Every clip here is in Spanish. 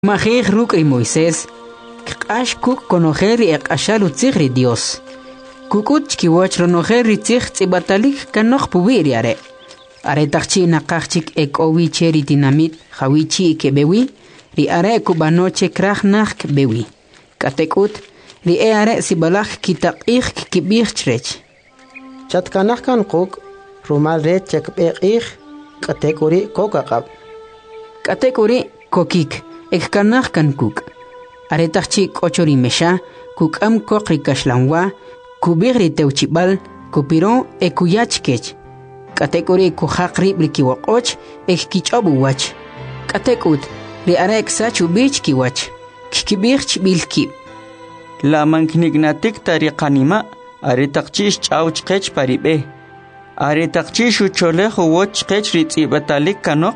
Majej rukri Moisés, k'ash kuk konojer ek'ashal utzigri Dios. Kukut chkiwach ronojer ritzig tzibatalik kanoj pubiri are. Are takchi nakachik ekowi cheri dinamit jawichi kebewi, ri are kubanoche krach nach bewi. Katekut, ri are sibalach kitaqich kibich chrech. Chatkanach kan kuk, rumal red chekbech, katekuri kokakab. Katekuri kokik. Ekkanach kan kuk. Aretachchi kochori mesha, kuk am kokri kashlanwa, kubigri teuchibal, kupiron ekuyachkech. Katekuri kuhakri brikiwakoch, ekkichobu wach. Katekut, ri arek sachu bich kiwach, kikibich bilki. La manknignatik tariqanima, aretachchi chauchkech paribe. Aretachchi shucholech uwochkech ritzibatalik kanok.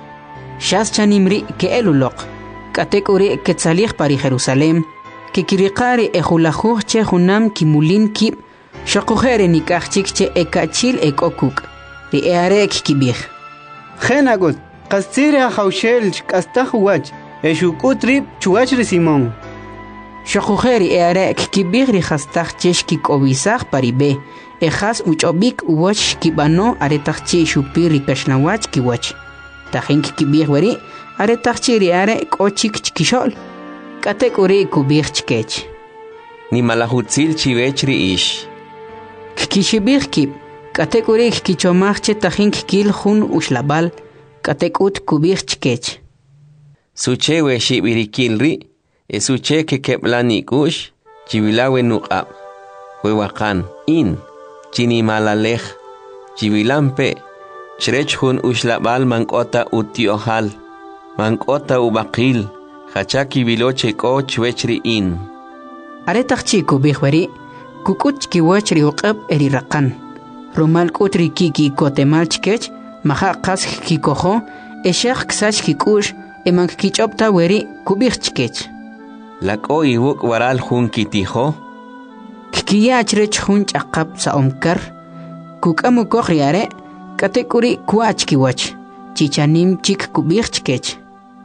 Shas chanimri ke elulok. Katekuri ketzalich pari Jerusalem, que kirikari ejulajuj che junam kimulin kib, shokujere nikachik che ekachil ekokuk, ri earek kibich. Genagut, kastira haushel kastahuach, eshukutrip chuachri Simón. Shokujeri earek kibich ri hastach cheshki kobisach paribe, ejas uchobik uwach kibano aretachchi shupiri kashnawach kiwach. Tajink kibich weri, are tachiri are kochik chkishol. Katekuri kubich chkech. Ni malahutzil chivechri ish. Kishibich kib. Katekuri kichomachche tajink kil hun ushlabal. Katekut kubich chkech. Suche we shibirikilri. Suche ke keplani kush. Chivilawe nuqab. Huewakan in. Chini malalech. Chivilampe. Shrech hun ushlabal mankota utiohal. Mankota ubakil, hachaki biloche ko chwechri in. Aretachchi kubihweri, kukut kiwachri uqab eri raqan. Rumal kutri kiki kotemal chkech, maha qas kikojo, eshak ksach kikush, emank kichopta weri kubih chkech. Lako iwuk waral hun kitijo. Kikiyachrech hun chaqab sa omkar, kukamu kohriare, katekuri kuach kiwach, chichanim chik kubih chkech.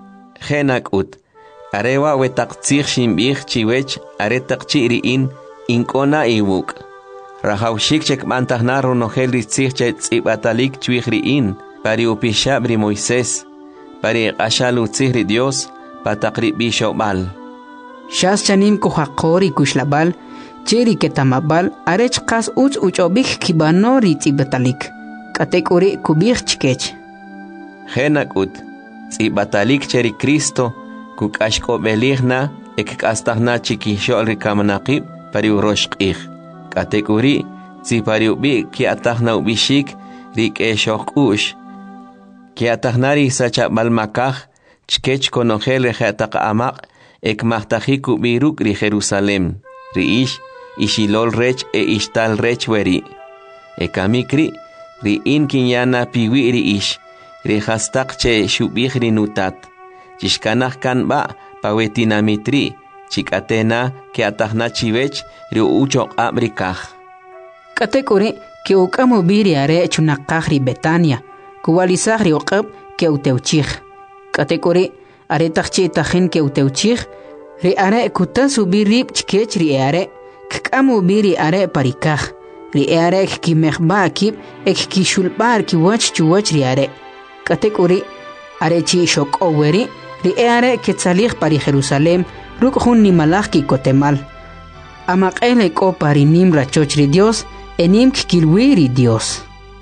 Genak ut. Arewa wetaktsich shimbich chiwech aretakchiri inkona iwuk. Rahaushik chek mantahna ronogel ritzich tzibatalik chwihri pari upishabri Moisés, pari ashalu tzihri Dios, patakri bishobal. Shas chanim kuhakori kushlabal, cheri ketamabal, arech kas uchobik kibano ritzibatalik. Katekuri kubich chkech. Genak ut. Tzibatalik cheri Cristo, kukashko beligna, ekastahna chikishol rikamanaqib, pari uroshqih. Katekuri, tzipari ubi ki atahna ubishik, rik eshokush. Ki atahnari sacha balmakaj, chkech konogel rehataka amaq, ekmahtajik ubiruk ri Jerusalem, riish, ishilol rech ishtal rech weri. Ekamikri, ri in kinyana piwi riish. Rehastak che shubihri nutat. Chishkanach kan ba pawetinamitri. Chikatena ke atahna chivech ri uchok abrikaj. Katekuri ke ukamu biri are chunakajri Betania. Kuwalisajri uqab ke uteuchij. Katekuri are tachchi tajin ke uteuchij. Ri are kutasu birib chkech ri are. Kkamu biri are parikaj. Ri are kimehba akib ek kishulbar kiwach chuwach ri are. Katekuri arechi shok oweri ri are ketzalich pari Jerusalem ruk hun nimalach ki kotemal. Amaqele ko pari nim rachochri Dios enim kilwiri Dios.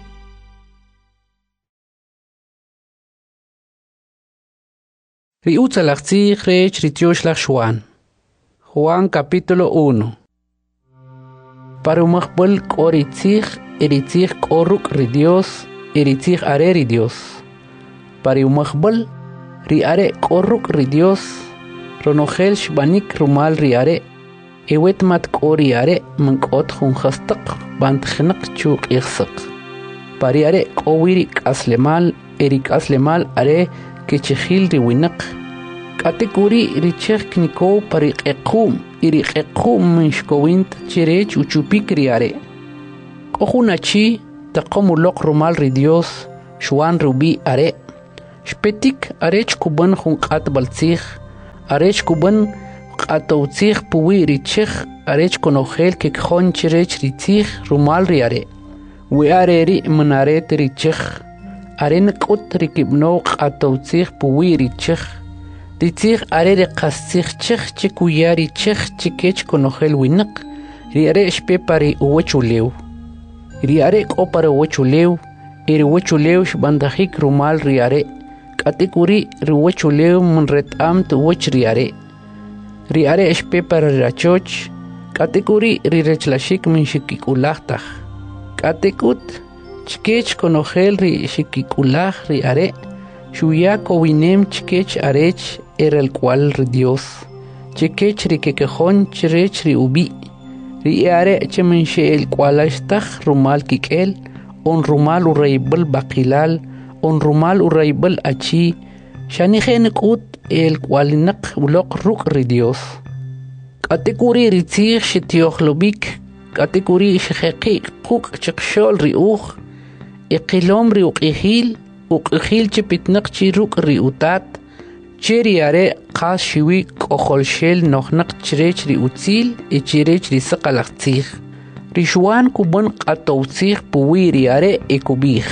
Ri utzalachtzich rech ritioshlag Juan capítulo 1. Parumachbol koritzich eritzich koruk ri Dios eritzich are ri Dios. Pari umachbol, riare korruk ri Dios, ronogel shbanik rumal riare, ewet mat koriare, mankot junjastak, bantgenak chuk ichsak. Pariare kowiri kaslemal, erik aslemal are, kechehil ri winak. Katekuri richek niko pari ekum, iri ekum minshkowint chirech uchupik riare. Kohunachi, takomulok rumal ri Dios, Shuan rubi are. Shpetik arech kuban junqat baltzich, arech kuban qatawtzig puwi richig arech konogel ke khon chirech ritzig rumal riare we areri manaret richig aren qut rikibno qatawtzig puwi richig ritzig areri qassig chig chikuyari chig chikech konogel winq riare shpe pari uwachulew riare qopara uwachulew iri uwachulew shbandahik rumal riare katikuri riwachulew munretam tuwach riare shpe para rachoch katikuri rirachlashik min shikikulah katikut chkech konogel ri shikikulah riare shuya kowinem chkech arech el cual ri Dios chkech ri kekejon chrech ri ubi riare chemin el cualashtah rumal kikel on rumal uraybal baqilal on rumal uraybal achi shanigen qut el qualinak uloq ruk ri Dios katikuri ritzig shitiohlobik katikuri shekhi quk chqshol ri iqilom ri uqihil chipitnak chi ruk ri utat cheriare qas shiwi qolshel nohnaq chrech ri utzil chirech ri saqalaqtzig rishwan kuban qatawtzig puwi riare ekubig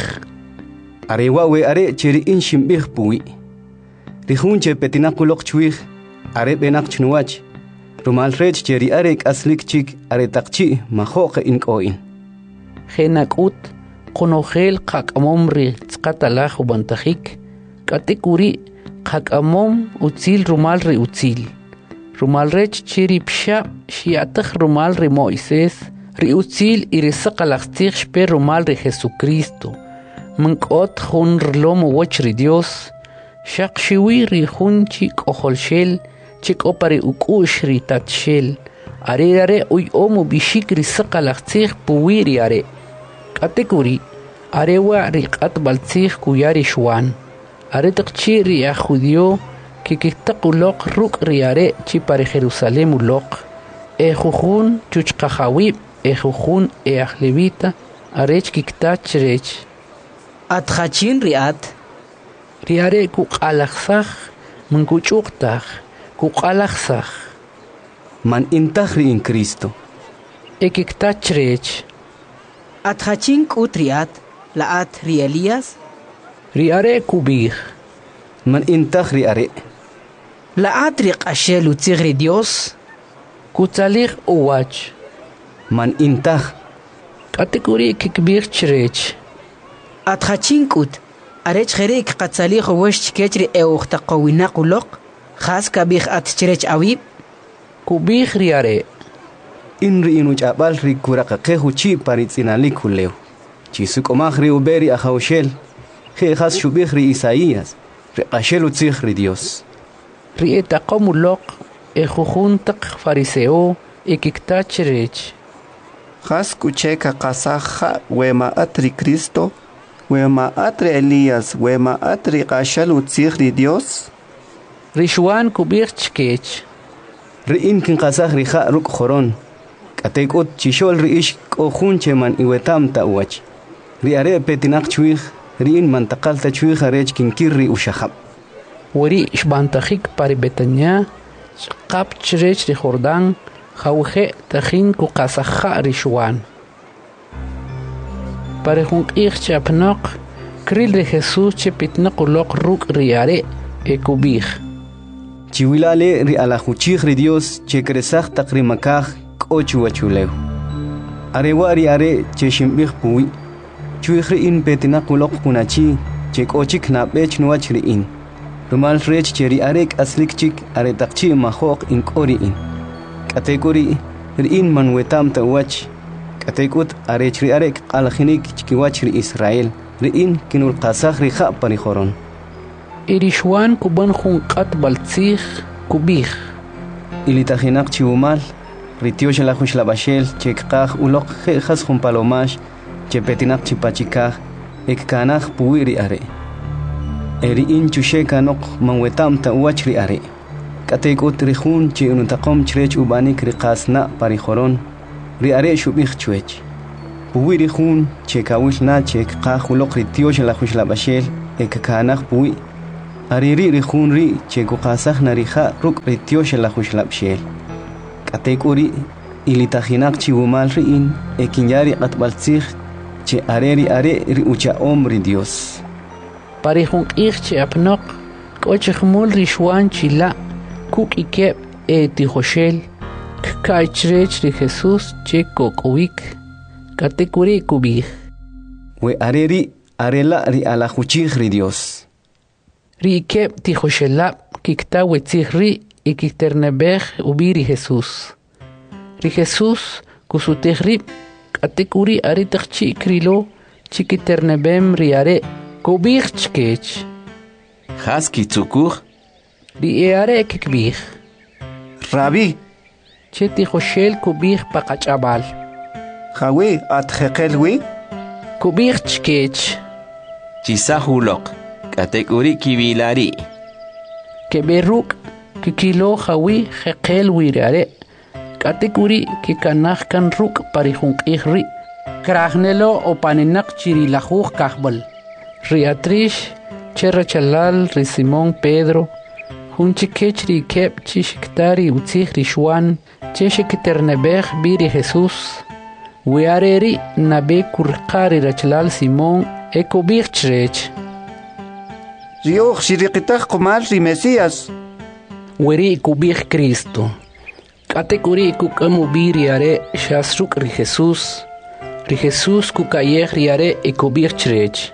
Arewa we are chiri in shimbih puwi. Rihunche petinakulok chwih, are benak chnuach. Rumal rech cheri arek aslik chik are takchi mahoke in koin. Genakut, konogel kakamom ri tskatalach ubantahik, katikuri kakamom utzil rumal ri utzil. Rumal rech chiri psha shiatach rumal ri Moises, ri utzil irisaqalachtig shpe rumal ri Jesucristo. Mankot hun rlom wachri Dios shaq shiwi ri hun chik oholshel chik opari ukush ri tatshel are uy omu bishik ri saqalaqtzig puwiri are katekuri arewa ri qatbaltzig kuyari shwan are taqchi ri a judio kikitaquloq ruk ri are chi pare Jerusalem uloq jujun chuchqahawib jujun ahlevita arech kiktachrech Atjachin riat. Riare kuqalaxsaj, munkuchuqtaj, kuqalaxsaj. Man intahri in Cristo. Ekiktachrech. Atjachin kutriat, laat rielias. Riare kubig. Man intahri are. Laat riqashel utzigri Dios. Kutzalig uwach. Man intah. Katekuri kikbig chrech. Atjachin kut. Arech kherik qatsalig wash kechri eukhta qawina quloq. Khas kabig atchrech awib. Kubig riare. Inri inu chabal ri kuraqaqehu chi paritzinalik huleu. Chisuk omagri uberi ahaushel. He khas shubig ri Isaías. Ri qashel utzig ri Dios. Ri etaqomuloq jujun taq fariseo ekiktachrech. Khas kucheka qasaja wema atri Cristo. Wema atri Elías, wema atri qashal utzig ri Dios. Rishwan kubig chkech. Ri inkin qasaj ri kha ruk khoron. Katekut chishol ri ish kohun cheman iwetam tawach. Ri are petinak chwig, ri in mantaqal ta chwig arech kinkirri ushahab. Wari shbantajik pari Betania, qap chrech ri Jordan, khawje tajin ku qasaja rishwan. Pare jun chapnoq, kril de Jesús chepitnaq uloq ruk riare ekubig. Chiwilale ri alajuchig ri Dios che kresaj taqrimakaj k'ochu wachulew. Arewa ri are che shimbig puwi. Chwig ri in petinaq uloq kunachi che k'ochik nabech nuwach ri in. Rumal rech che ri arek aslik chik are taqchi mahoq in k'ori in. Katekuri ri in manwetam tawach. Katekut arech ri arek qalajinik chkiwach ri Israel. Ri in kinul qasaj ri kha pari khoron. Irishwan kuban jun qat baltzig kubig. Ilitajinak chiumal. Ritiosh la hush la bashel chekqaj uloq khas jun palomash chepetinak chipachikaj ekkanaj puwiri are. Eri in chusheka noq manwetam tawach ri are. Katekut ri jun chi ununtaqom chrech ubanik ri qasna pari khoron. Ri are shubig chwech. Puwiri jun chekawil na chekqaj uloq ritiosh la hush la bashel ekkanaj puwi. Ariri rijunri cheko qasaj narija ruk ritiosh la hushlapshel. Katekuri ilitajinak chiwumal riin ekinyari atbaltzig che areri are ri ucha hombre Dios. Parejun che apnok kochemul rishwan chila kuk ikep tijoshel kachrech ri Jesús che kokowik katekuri kubij. We areri arela ri ala huchig ri Dios. Ri ikep tijoshela kikta wetzigri ikiternebej ubiri Jesús. Ri Jesús kusutegrib katekuri aritakchi krilo chikiternebem riare kubij chkech. Haski tzukur. Ri eare kikbij. Rabbi. Cheti Joshel kubij pakachabal. Jawi atjekelwi. Kubij chkech. Chisahulok. Katekuri kibilari. Keberuk kikilo jawi jekelwi riare. Katekuri kikanahkan ruk parihunk ihri. Krahnelo o paninak chirilajuj kahbal. Riatrish cherachalal ri Simón Pedro. Hunchikech ri kep chishiktari utzig rishwan. Cheshikiternebej biri Jesús. Wiareri nabe kurkari rachalal Simón ekobig chrech. Rioch shirikitaj kumal ri Mesías. Weri kubig Cristo. Katekuri kukamu biri are shasruk ri Jesús. Ri Jesús kukayej riare ekobig chrech.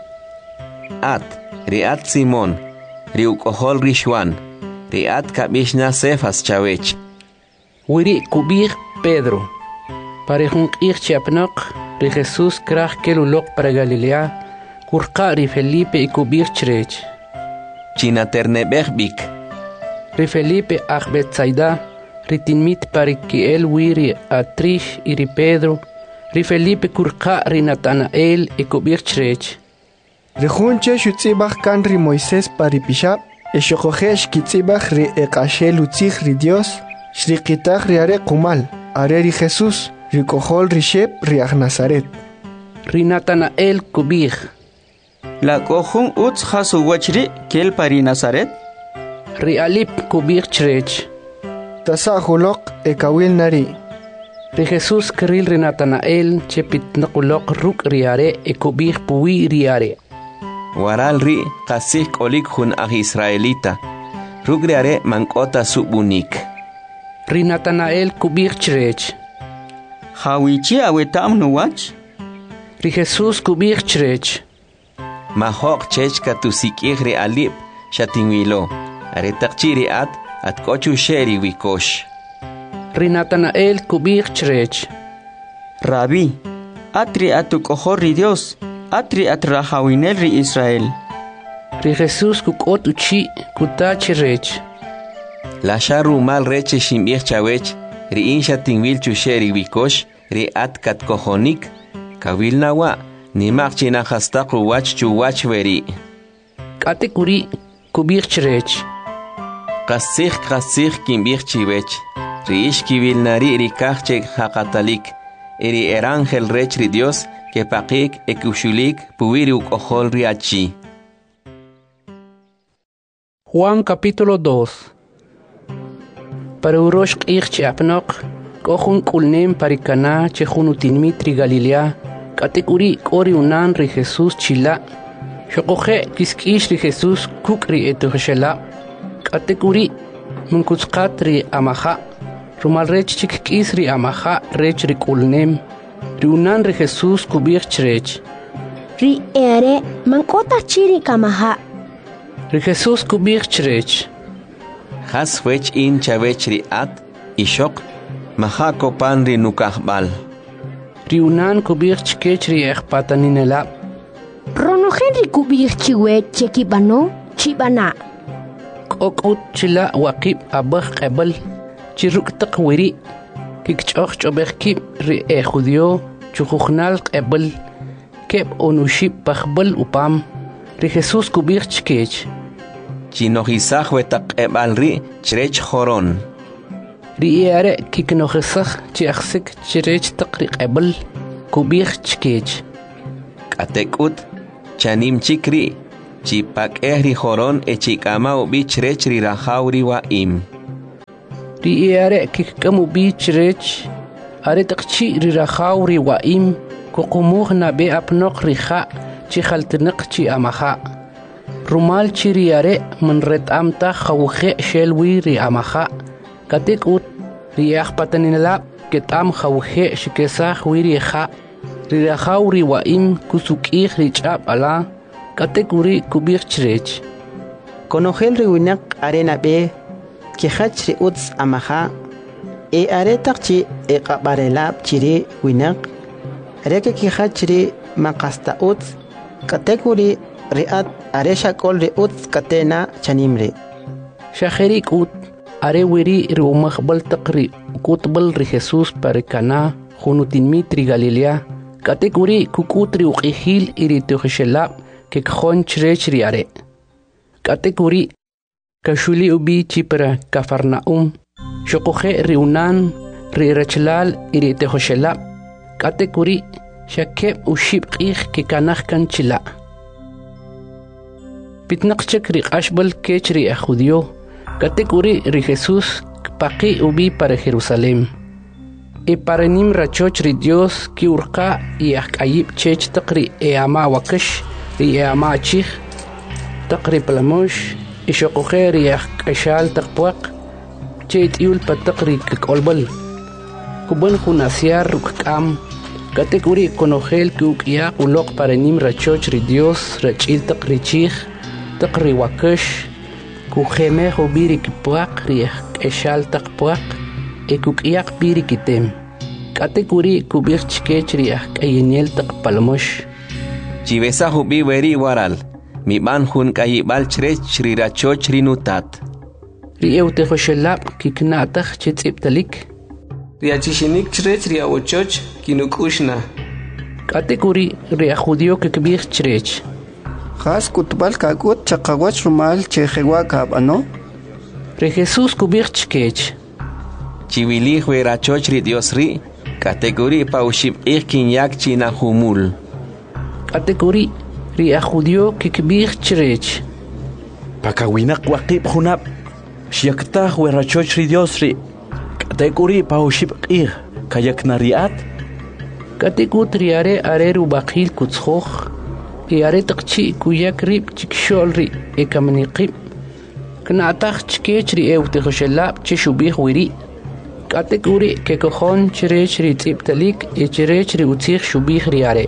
Riat Simón, riukohol rishwan, riat kabishna sefas chawech. Wiri kubig Pedro. Parejun chapnok, ri Jesús kraj kelulok para Galilea, kurqa ri Felipe ekobig chrech. Chinaternebej bik. Ri Felipe Betsaida, ri tinmit parikiel wiri Atrish iri Pedro, ri Felipe kurqa ri Natanael ekobig chrech. Rejunche shutzibach kan ri Moisés paripishab, eshokojesh kitzibach ri ekashel utzig ri Dios, shriqitach ri are kumal, are ri Jesús, ri kohol ri shep ri ag Nazaret. Ri Natanael kubij. La kohun utz hasu wachri kel pari Nazaret. Ri Alip kubij chrech. Tasa hulok ekawil nari. Ri Jesús kril ri Natanael chepit nakulok ruk riare ekubij puwi riare. Waral ri kasik olik hun ag Israelita. Rugriare mankota subunik. Ri Natanael kubij chrech. Hawichi awetam nuwach. Ri Jesús kubij chrech. Mahok chechka tusikig ri Alip shatingwilo. Aretakchiri at kochu sheri wikosh. Ri Natanael kubij chrech. Rabbi, atri atukohor ri Dios. Atri atrahawinel ri Israel. Ri Jesús kukot uchi kutachi rech. La sharu mal reche shimbich chawech, ri insha tingwil chusheri wikosh, ri at kat kohonik, kawil nawa, ni makchina hastaku wach chuwach veri. Katekuri kubich rech. Kasich kimbich chiwech, ri ish kiwil nari ri kachek hakatalik, eri erangel rech ri Dios, que pakik ekushulik puwiri ukohol riachi. Juan capítulo 2. Para urosh q'ich apnok, kohun kulnem parikana chejunutin mitri Galilea, katekuri kori unan ri Jesús chila, shokoje kiskish ri Jesús kukri etuhshela, katekuri munkutskat ri amaha, rumal rech chikkis ri amaha rech ri kulnem, riunan ri Jesús kubich chrech. Ri ere mankota chiri kamaha. Ri Jesús kubich chrech. Has wech in chavech ri at, ishok, maha kopan ri nukahbal. Riunan kubich chkech ri ekpataninela. Rono Henry kubich chiwech chekibano, chibana. Kokut chila wakib abah qebel, chiruk taqwiri. Kikchoch chobekib ri judio chukhnal qebel keb onushib pakhbel upam ri Jesús kubich chkech. Chinohisaj wetak ebal ri chrech joron. Ri ere kiknohisaj chiaxik chrech taqri qebel kubich chkech. Katekut chanim chikri chipak ri joron echikama ubich rech ri rahauri wa im. Ri are kikam ubich rech are takchi ri rahauri wa im kokumuh na be apnok riha chi khaltnaq chi amaha. Rumal chi ri are man ret amta khawkhe shelwi ri amaha. Katik ut ri akhpatanilab ketam khawkhe shikesah wiri kha. Ri rahauri wa im kusukih ri chab ala. Kategori kubir chirech. Konogel riwinak arena be kihach ri uts amaha e are takchi e qabarelab chiri winak reke kihach ri makasta uts kategori riat are shakol ri uts katena chanimre shakheri ut are wiri ri umakhbal taqri kutbal ri Jesus parikana khunutin mitri Galilea kategori kukutri uqihil iri tukhshelab que khon chre are kategori kashuli ubi chipra kafarnaum shokohe riunan ri rachlal iri tehoshelab kategori shakeb ushib qih ke kanakh kan chila pitnaqchek ri ashbal kechri ajudio kategori ri Jesus paqi ubi para Jerusalem e paranim rachoch ri Dios ki urqa y akayib chech taqri e ama wakash يا ماشيخ تقرب لموش إشقو خير يا كشال تقبوق جيت يول بتقري كقلبل كبن خناسيار وكام كاتيجوري كونوخيل كوك يا ولوق بارنيم راتشوش ريديوس راتشيل تقري شيخ تقري وكش كوخيمه هو بيري كبوق ريح كشال تقبوق إكوك يا بيري كتيم كاتيجوري كوبير تشكيش ريح كأينيل تقبلموش Chivesa hubi weri waral, mi ban hun kayibal chrech riracho chrinutat. Rieu te khoshelab kiknatach chitsiptalik. Riachishinik chrech riawochoch kinukushna. Kategori ria judio kikbir chrech. Khas kutbal kakut chaqawach rumal chejewa kabano. Re Jesus kubir chkech. Chivili hueracho chridios ri, kategori paushib kinyak china humul. Kategori ria judio kikbir chrech. Pakawinak waqib hunab. Shiaktah werachoch ridios ri. Kategori paushib kayak nariat. Kategut riare areru bakil kutskhoch. Iare taqchi kuyak rib chikshol ri ekamniqib. Knatach chkech ri eute khoshelab chishubih wiri. Kategori kekohon chrech ri tsiptalik e chrech ri utzikh shubih riare.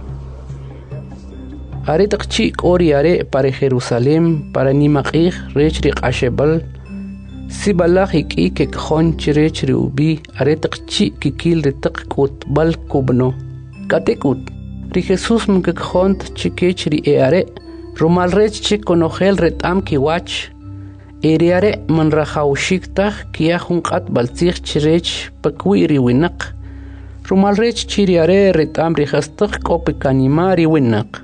Are taqchi kori are para Jerusalem para nimaqih rech ri qashebal sibalach iki kekohon chrech ri ubi are taqchi kikil ri taqkut bal kubno. Katekut ri Jesus mkekhont chikech ri eare rumal rech chikonogel retam kiwach eriare man rahaushiktaj kiahunqat baltzich chirech pakwi ri winaq rumal rech chiriare retam ri hastaq kopekanima ri winaq.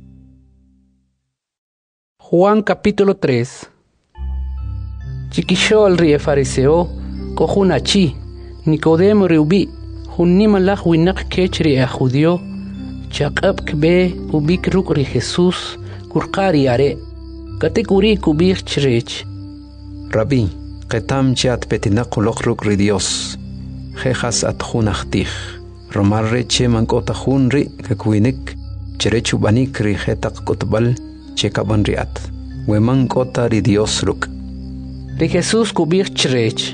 Juan capítulo 3. Chiquishol ri fariseo kohunachi Nicodemo ri ubi hunnimalach winaq kech ri a judio chaqab kbe ubik ruk ri Jesus kurqari are kategori kubir chrech. Rabbi, qetam chat petinaq qoloq ruk ri Dios jejas at junachtij romar re che mankota jun ri kakwinik cherechu banik ri jetaq kotbal chekaban riat weman kota ri Dios ruk ri Jesus kubir chrech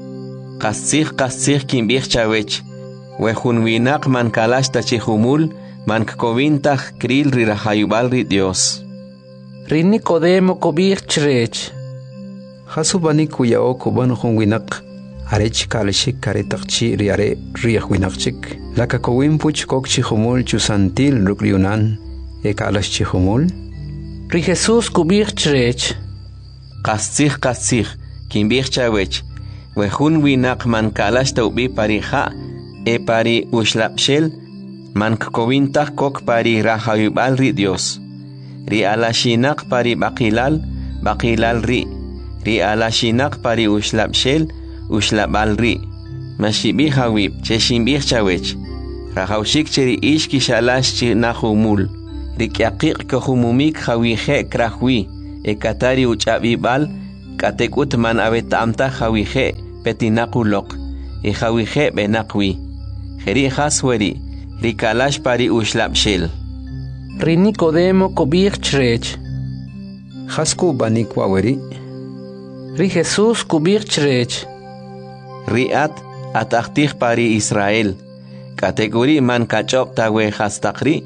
qasih kimbir chawech we jun winaq man kalashta chihumul man kkovintah kril ri rahayubal ri Dios ri Nicodemo kubir chrech hasubani kuyao kuban jun winaq arech kalshik karetaqchi ri are ri winaqchik laka kowin puch kok chihumul chusantil rukriunan e kalash chihumul ri Jesus kubir chrech qasih kimbir chawech we jun winaq man kalashta ubi parija e pari ushlapshel man kkovintah kok pari rahayubal ri Dios ri alashinaq pari baqilal ri alashinaq pari ushlapshel ushlabal ri mashibi hawib che shimbir chawech rahawshik cheri ishki shalash chi nahumul rikiaqiq kohumumik hawije krahwi ekatari uchabibal katekut man abetamta hawije petinakulok y hawije benakwi jeri hasweri rikalash pari ushlapshil ri Nicodemo kobich chrech hasku banik waweri ri Jesús kubich chrech riat atahtih pari Israel kategori man kachop tawe hastakri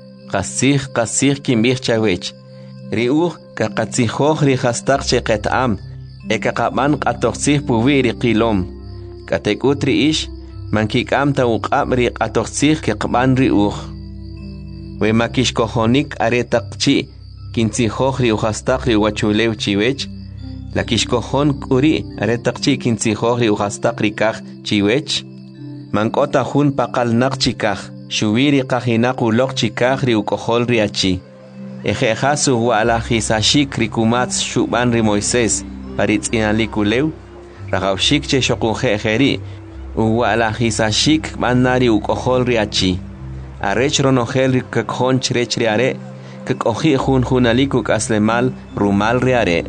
qasih kimbich chawech riuh kaqatsihoh ri hastak cheqetam ekaqaban qatoqsih puwi ri qilom katekutri ish man kikam ta uqab ri qatoqsih keqban riuh we makishkohonik aretaqchi kintsihoh ri uhastak ri wachulew chiwech la kishkohon kuri aretaqchi kintsihoh ri uhastak ri kaj chiwech mankota hun paqal naqchikaj shubiri qajinaq uloq chikaj ri ukohol ri achi ejejasu wala hisashik ri kumats shuban ri Moisés paritz'inalikulew raqawshik che shoqunjejeri wala hisashik manari ukohol ri achi arech ronogel ri kakjon chrech ri are kakoji junaliku kaslemal rumal ri are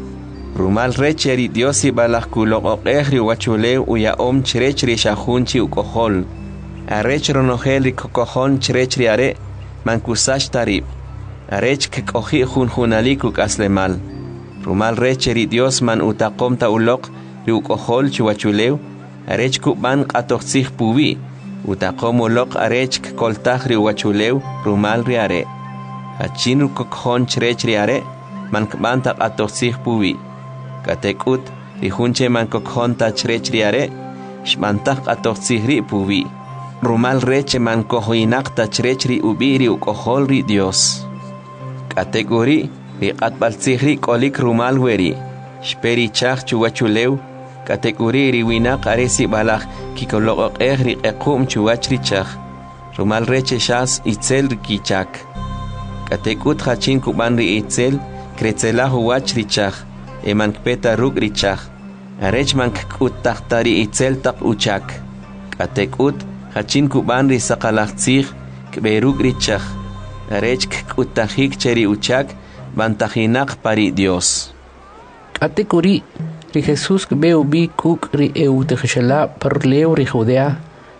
rumal recheri diosi balajkuloq oqej ri wachulew uyaom chrech ri shajunchi ukohol arech ronogel ri kokojon chrech ri are mankusash tarib arech kakoji junaliku kaslemal rumal recheri dios man utaqom ta uloq ri ukohol chuwachulew arech kuban qatoqsij puwi utaqom uloq arech koltaj ri wachulew rumal ri are hachin kokjon chrech ri are man kban ta qatoqsij puwi katekut ri junche man kokjon ta chrech ri are shmantaj qatoqsij ri puwi rumal reche man kojoinaq ta chrech ri ubi ri ukohol ri dios kategori ri qatbalsij ri kolik rumal weri shperi chaj chuwachulew kategori ri winaq aresi balaj kikoloqoqej ri qequm chuwach ri chaj rumal reche shas itzel ri kichak katekut hachin kuban ri itzel kretzelah wach ri chaj eman kpeta ruk ri chaj arech man kut tahtari itzel taq uchak katekut hachin kuban ri saqalaqtzij kberuk ri chaj arech kut tajik cheri uchak bantajinaq pari dios kategori ri Jesús kbeu bi kuk ri eutejela parleu ri Judea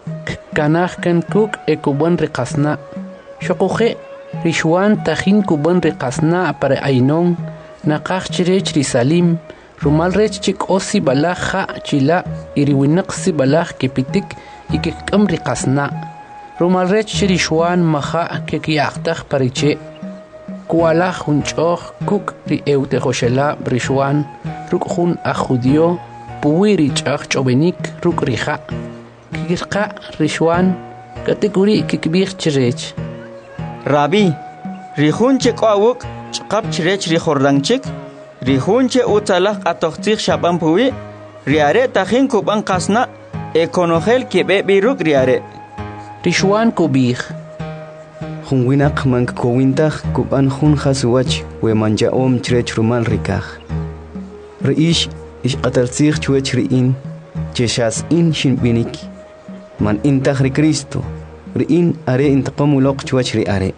kanaj kan kuk ekuban ri qasna shoquje ri Juan tajin kuban ri qasna para ainon naqaj chrech ri Salim rumal rech chik osi balaja chila iri winaqsi balaj kepitik ikekam ri qasna rumal rech ri Juan maja kekiyaqtaj pariche kuala junchoj kuk ri eutejoshela ri Juan ruk jun a judio puwiri chaj chobenik ruk rija kikirqa ri Juan kategori kikbir chrech Rabbi rihunche qawuk chqap chrech ri Jordanchik rihunche utalaq atoqtij shaban puwi riare tajin kuban qasna ekonogel kebe biruk riare ri Juan kubir jun winaq man kowintaj kuban jun khaswach we manjaom chrech rumal rikaj riish ish qatalsij chwech riin cheshas in shinbinik man intaj ri Cristo riin are intaqom uloq chwech ri are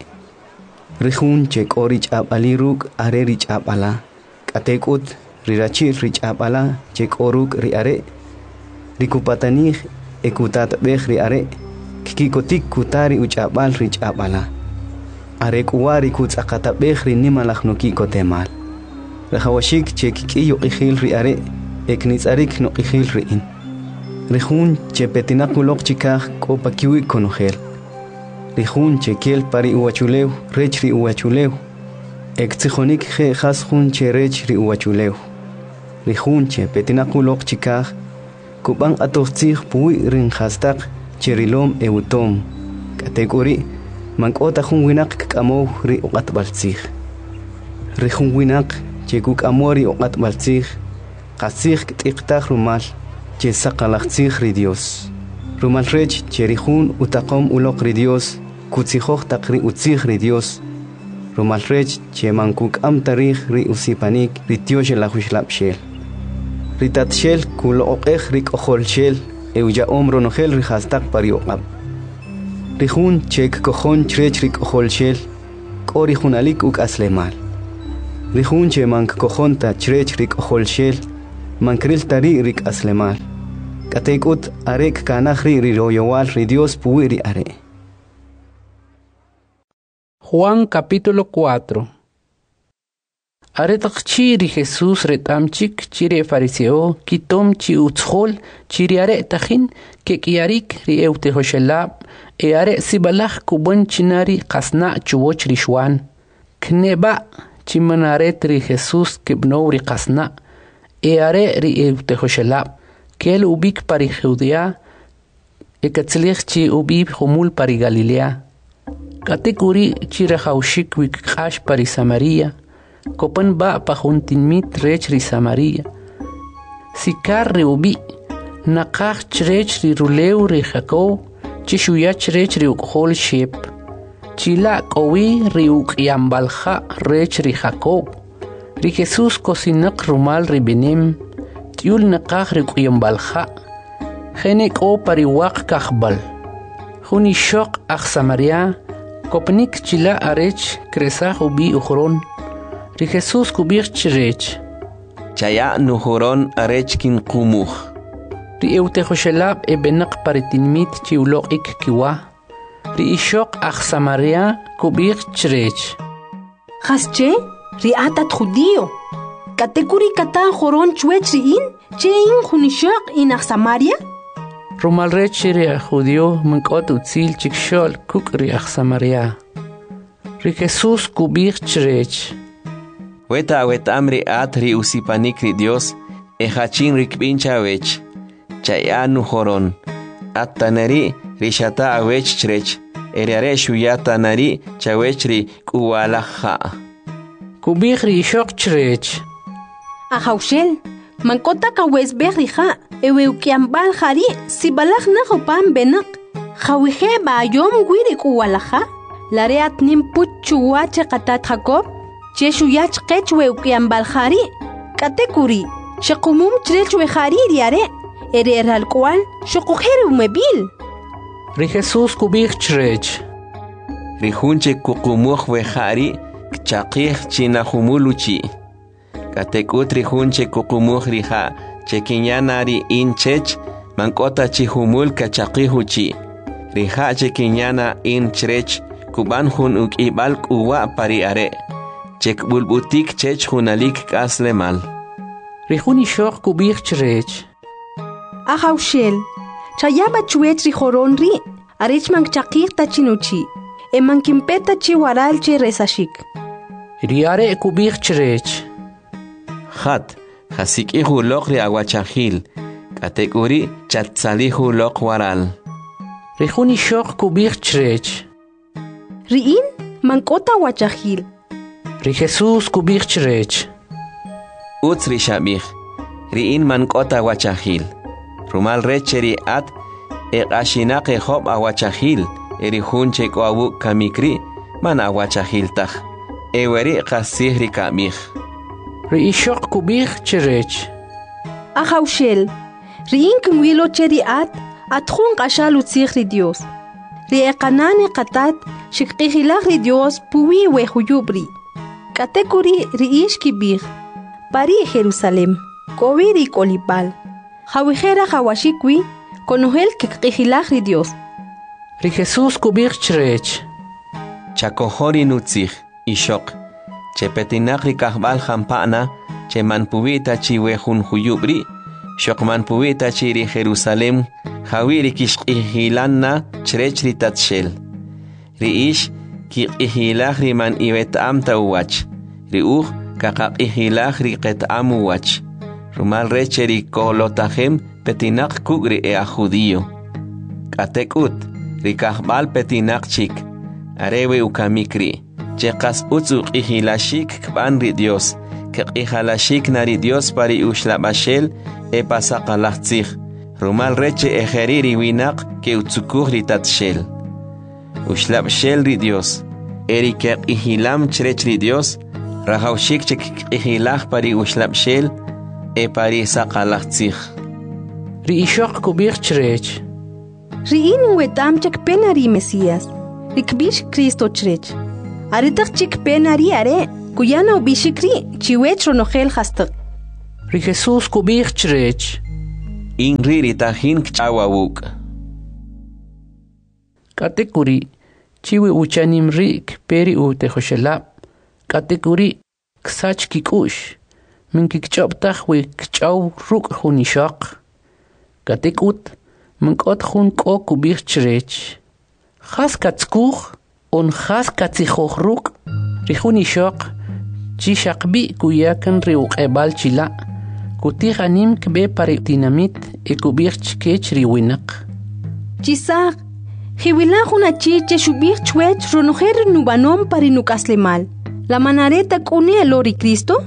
rihun che qorich abali ruk are rich abala katekut rirachi rich abala che qoruk ri are rikupatanij ekutat bej ri are kikikotik kutari uchabal rich abala are kuwari kutsaqata bej ri nimalaj nokiko temal rajawashik che kikiyo qijil ri are eknitsarik no qijil riin rihun che petinakuloq chikaj kopakiwi konogel rihun che kel pari uwachulew rech ri uwachulew ektsijonik je jas jun che rech ri uwachulew rihun che petinakuloq chikaj kuban atoqtzij puwi rin hastak cherilom eutom kategori mankota jun winaq k'amow ri uqatbaltzij rihun winaq che kuk'amori uqatbaltzij qasij k't'iqtaj rumal che saqalaqtzij ri Dios rumal rech che rihun utaqom uloq ri Dios kutzijoj taq ri utzij ri Dios rumal rech che mankuk'am tarij ri usipanik ri tiox lajuxlab'xel ri tatxel kuloq'ej ri k'ojolxel euya'om ronojel ri jastaq pari uq'ab rihun che kkojon chrech ri k'ojolxel k'o rijunalik uk'aslemal rijun che mankojonta chrech rik'ojolxel mankril tari rik'aslemal k'atek'ut arek kanaj riroyowal ri Dios puwi ri are. Juan capítulo 4. Aretak chiri Jesús retamchik chiri fariseo kitom chi utschol chiri are tajin ke kiarik ri eutehoshelab e are sibalach kubon chinari qasna chuwoch rishwan kneba chimanaret ri Jesús kibno ri qasna e are ri eutehoshelab kel ubik pari Judea e katzlich chi ubib humul pari Galilea katekuri chira haushik wik qash pari Samaria Kopan ba pajuntinmit rech ri Samaria. Sikar ri ubi. Nakach rech ri ruleu ri Jacob. Chishuyach rech ri ukhol shep. Chila kowi ri ukyambalja rech ri Jacob. Ri Jesus kosinak rumal ri benem. Tiul nakach ri ukyambalja. Genek o pariwak kachbal. Juni shok ach Samaria. Kopnik chila arech kresach ubi ukhron. Ri Jesús kubir chirech. Chaya nuhuron arechkin kumuh. Ri eutehoshelab e benak paritinmit chiulok ik kiwa. Ri ishok ach Samaria kubir chirech. Hasche, ri atat judío. Katekuri kata joron chuech riin, che in junishok in ach Samaria? Rumal rech ri judío mankot utzil chikshol kuk ri ach Samaria. Ri Jesús kubir chirech. Weta amri atri usipanik ri Dios hachin rikbincha wech chaya nuhoron attanari rishata awech chrech eriare shuyata nari chawech ri kuwalaha kubih ri shok chrech ahaushel mankota kawes berriha ewe ukiambal hari sibalach na hopan benak khawihe ba yom gwiri kuwalaha lareat nim puchuwa chaqatat Jacob Cheshu yach qechwe ukiambal khari katekuri shaqumum chrechwe khari riare erer alqual shuqheru mebil Ri Jesús kubih chrech Ri hunche kuqumuh we khari chaqih china humuluchi katekut ri hunche kuqumuh riha chekinyana ri inchech mankota chi humul kachaqihuchi riha chekinyana in chrech kuban hun ukibal kuwa pari are Chek bulbutik chech hunalik kaslemal. Rihuni shok kubir chrech. Ahaushel. Chayaba chuech rijoron ri. Arech mang chakir tachinuchi. E mang kimpeta chi waral che resashik. Riare kubir chrech. Khat. Hasik ihu lok ri aguachahil. Katekuri chatsalihu lok waral. Rihuni shok kubir chrech. Riin mankota wachahil. Ri Jesús kubir chrech. Utz ri shabih. Riin mankota wachahil. Rumal recheri at ashinak hob awachahil. Eri hunche kwawu kamikri man awachahil tach. Eweri qasih ri kamih. Ri ishok kubir chrech. Ahaushel. Riin kumwilo cheri at hun qashal utzih ri Dios. Ri eqanane qatat shikqihilach ri Dios puwi we huyubri. Katekuri riish kibir, pari Jerusalem, koviri kolipal, jawijera jawashikwi, konohel kekijilaj ri Dios. Ri Jesús kubir chrech. Chakohori nutzich, ishok, chepetinak ri kahbal jampana, che manpubita chiwe hun huyubri, shok manpubita chiri Jerusalem, jawiri kishkihilanna chrech ri tatshel. Riish, Kikihilach ri man iwet amta uwach. Riuch kakakihilach ri ket amuwach. Rumal reche ri kolotahem petinak kugri a judío. Katekut ri kahbal petinak chik. Arewe ukamikri. Chekas utzuk ihilashik kban ri Dios. Kikihalashik nari Dios pari ushlabashel e pasakalachtzich. Rumal reche ejeriri winak ke utzukuh ri tatshel. Ushlab shel ri Dios. Erike ihilam chrech ri Dios. Rahaushik chek ihilach pari ushlab shel. E pari sakalachtzich. Ri ishok kubir chrech. Ri in wetam chek penari Mesías. Ri kbish Cristo chrech. Aritak chik penari are. Kuyana ubishikri chiwech ronogel hastak. Ri Jesús kubich chrech. Inri tahin kchawawuk. Katekuri chiwi uchanim rik peri u tehoshelab. Katekuri ksach kikush. Min kikchoptach we kchaw ruk hunishak. Katekut min kot hun ko kubich chrech. Khas katskuch on khas katsichoch ruk. Ri hunishak chishakbi kuyakan riuk ebal chila. Kutihanim kbe pari dinamit e kubich chkech riwinak. Chisak. Hiwila huna chiche shubich chwech ronojer nubanom pari nukaslemal. La manareta kune lori Cristo?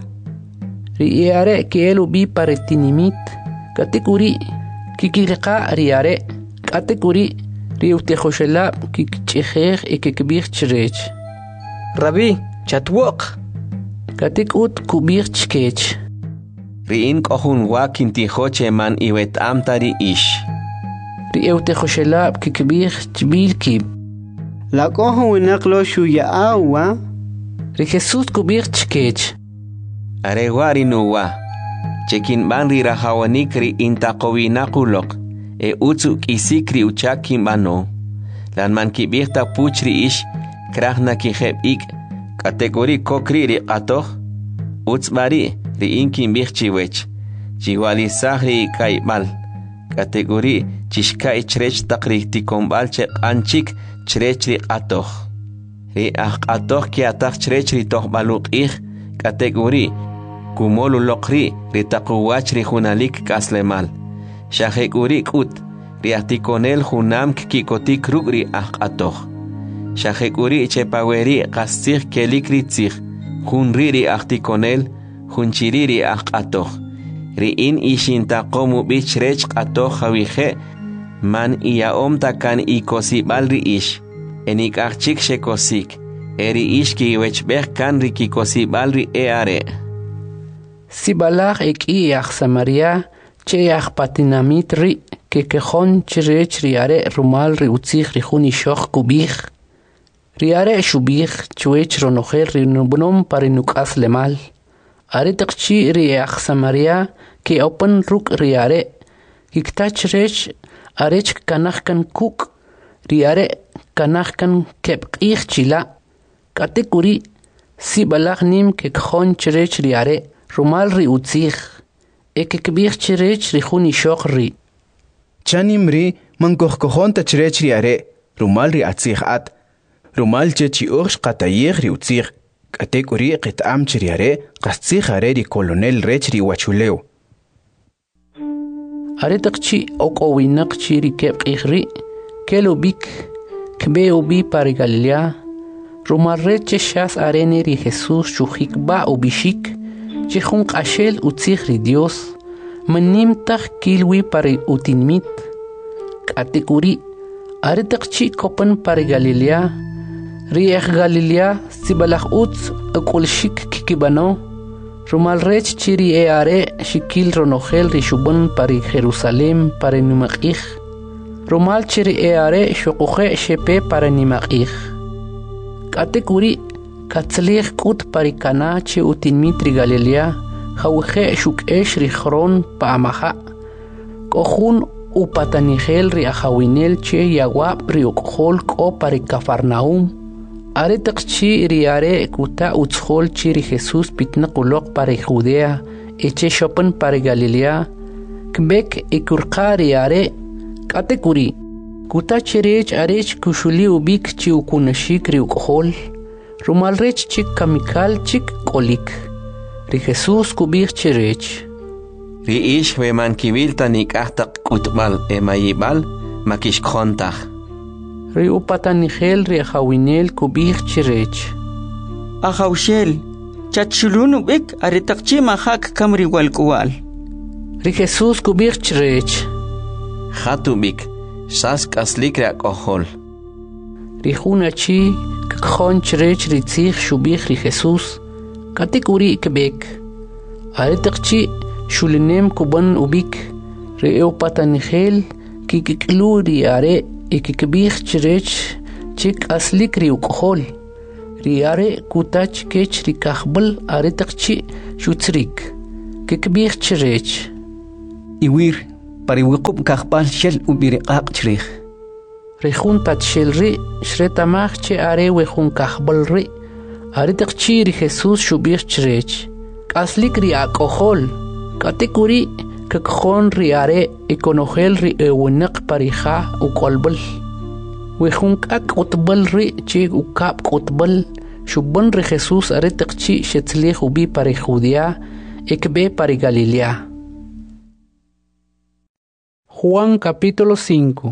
Riare que el ubi pare tinimit. Katekuri kikirqa riare. Katekuri riutejoshela kikchejej e kikbich chrech. Rabbi, chatwok. Katekut kubich chkech. Riin kohun wakin tijoche man iwet amtari ish. Riutejoshela kikbich chbilkib. La cojo winaklo shuya awa. Ri Jesús kubich chkech. Arewari nuwa. Chekin banri rahawanikri intaqowinakulok. E utsuk isikri uchakin bano. Lan man kibirta puchri ish. Krahna kijeb ik. Kategori kokri ri qatoh. Utsbari ri inkin bichchiwech. Chiwali sahri kaibal. Kategori chishka ichrech takri tikombal che anchik chrech ri qatoh. Ri qatoh ki atak chrech ri toh baluk ik. Kategori kumolu lokri ri taquwach ri hunalik kaslemal. Shahekuri kut ri atikonel hunam kikotik ruk ri qatoh. Shahekuri chepaweri qastir kelikri tzir. Hunri ri artikonel, hunchiri ri qatoh. Ri in ishinta qomu bichrech qatoh hawije man iaom takan ikosibal ri ish. Enik archik shekosik. Eri ish ki wechbech kan ri kikosibal ri eare. Sibalach eki ach Samaria che ach patinamit ri que quejon chrech riare rumal ri utzich ri huni shoch kubich. Riare shubich chwech ronojer ri nubnom parinukas lemal. Are takchi ri ach Samaria que open ruk riare. Kiktach rech arech kanachkan kuk. Riare kanachkan kepqich chila. Katekuri sibalach nim que quejon chrech riare. Rumal ri utzich. Eke kbich chrech ri huni shoch ri. Chanim ri mankohkohon ta chrech ri are. Rumal ri atzich at. Rumal chechi ursh qatayich ri utzich. Katek uri qitam chri are. Qastzich are ri kolonel rech ri wachuleo. Are takchi okowinak chi ri kebqich ri. Kelo bik. Kbe ubi pari Galilea. Rumal reche shas arene ri Jesús chuchik ba ubishik. Chihun qashel utzich ri Dios. Manim tak kilwi pari utinmit. Katekuri. Are takchi kopan pari Galilea. Riech Galilea sibalach utz akulshik kikibano. Rumal rech chiri e are shikil ronogel ri shubun pari Jerusalem pari numakich. Rumal chiri e are shokuche shepe pari nimakich. Katekuri. Katzlich kut parikana che utinmitri Galilea, hawje shuk esh ri chron paamaha. Kohun upatanigel ri ahawinel che yawab ri ukhol ko pari Cafarnaum. Are takchi ri are kuta utshol chi ri Jesús pitnakulok pari Judea, eche shopan pari Galilea. Kbek ikurqa ri are katekuri. Kuta chirech arech kushuli ubik chi ukunashik ri ukhol. Rumal rech chik kamikal chik kolik. Ri Jesús kubich chirech. Ri ish we man kivilta nikahtak kutbal emayibal makish khontach. Ri upatanigel ri hawinel kubich chirech. Ahawshel, chachulunu bik aritakchi mahak kamri walkual. Ri Jesús kubich chirech. Hatubik, sask aslikrak ohol. Ri hunachi kkhon chrech ri tzich shubich ri Jesús. Katekuri kebek. Aritakchi shulinem kuban ubik. Ri upatanigel kikiklu ri are ikikbich chrech chik aslik ri ukhol. riare kutach kech rikahbal aretaqchi shutsrik kekbih chirech iwir pariwiqub kahbal shel ubiriqaq chirih rejun tachelri shretamach che are wejun kahbalri aretaqchi ri Jesus shubih chirech kaslik ri akohol katekuri kakjon ri are ekonogel ri ewinak parija ukolbal wejun kak utbal ri che ukap utbal shubban ri Jesus aretaqchi shetzli ubi pare Judea ekbe pare Galilea. Juan capítulo 5.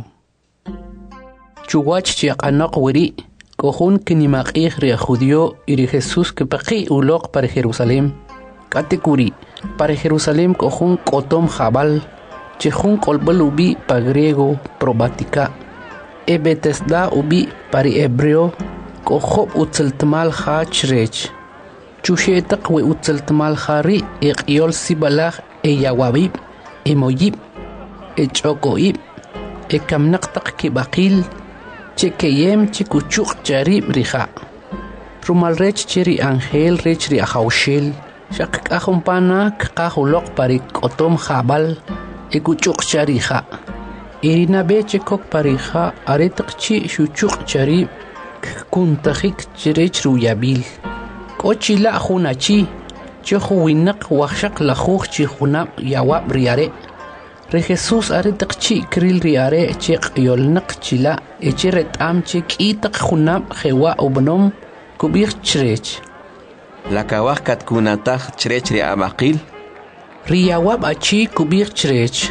Chuwach chiaqanaq wiri kohun kinimaqih ri judío y ri Jesús que paqi uloq para Jerusalén katekuri para Jerusalén kohun kotom jabal chejun kolbal ubi pa griego probatica e Betesda ubi para hebreo kohob utzeltmal ha chrech chushetaq we utzeltmal hari iqyol sibalaj e yawabib e moyib e chokoib e kamnaqtaq kibaqil chekeyem chikuchuq charib riha rumal rech chiri angel rech ri ahawshel shaq ahumpana qahuloq parik otom jabal e kuchuq chariha irina beche kok pariha aretqchi shuchuq charib kuntakhik chirech ruyabil kochila hunachi chehuinaq wahshaq lahuq chihunab yawab riare Re Jesús aretaqchi kril riare cheq yolnaq chila echeret am chek itaq junab jewa ubnom kubir chrech la kawaj katkunataj chrech ri abaqil riyawab achi kubir chrech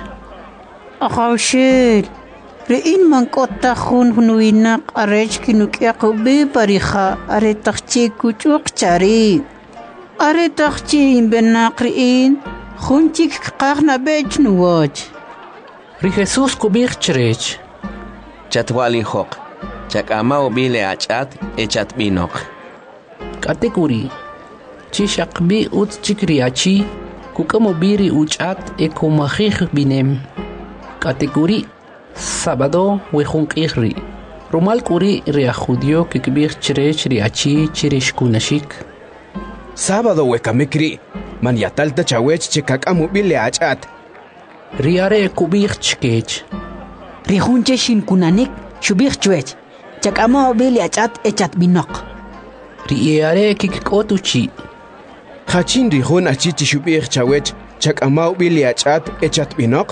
Ahawshel rein mankota hun hunuinaq arech kinuqiaqbi parija aretaqchi kuchuq chari aretaqchi imbenaq rein Junchik qaqna bech nuwach. Ri Jesús kubir chrech. Chatwali hoq. Chakama ubile achat echat binoq. Katekuri. Chishaqbi ut chikriachi kukamobiri uchat ekumajij binem. Katekuri. Sábado wejunqihri. Rumal kuri ri judío kikbir chrech riachi chirishkunashik. Sábado wekamikri. Man yatalta chawech chekakamu bile achat. Riare kubir chkech. Rihunche shin kunanik shubir chwech. Chakama bile achat echat binok. Riare kikotuchi. Hachin rihun achichi shubir chawech chakama bile achat echat binok.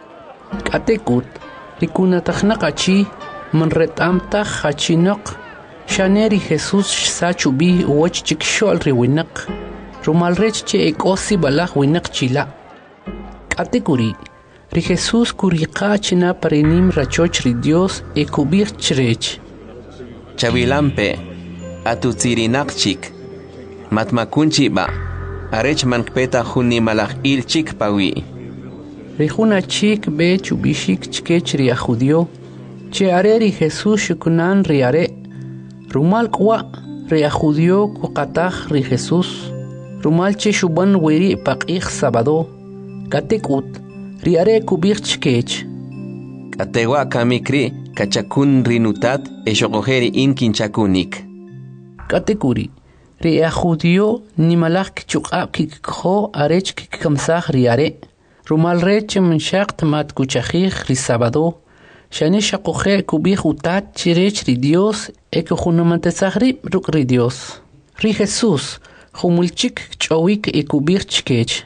Katekut rikunatahnaqachi man retamta hachinok. Shaneri Jesús sachubi wach chikshol riwinak. Rumal rech che ekosi balaj winak chila. Katekuri, ri Jesús kuriqa china parenim rachoch ri Dios e kubir chrech. Chavilampe, atutsirinaqchik, matmakunchi ba, arech mankpeta juni malaj ilchik pawi. Ri juna chik be chubishik chkech ri judío, che are ri Jesús shukunan ri are. Rumal kwa ri judío kuqataj ri Jesús. Rumal che shuban wiri paqih sábado katekut riare kubir chkech katewa kamikri kachakun rinutat eshogojeri inkinchakunik katekuri ria judío nimalak chuqab kikho arech kikamsaj riare rumal rech mshaqt mat kuchajij ri sábado shane shaqoje kubir utat chirech ri Dios ekhunumantasagri ruk ri Dios ri Jesús Humulchik chowik ekubir chkech.